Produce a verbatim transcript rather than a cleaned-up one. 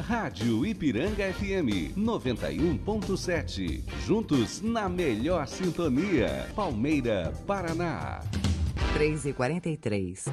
Rádio Ipiranga F M noventa e um ponto sete. Juntos na melhor sintonia. Palmeira, Paraná. três e quarenta e três.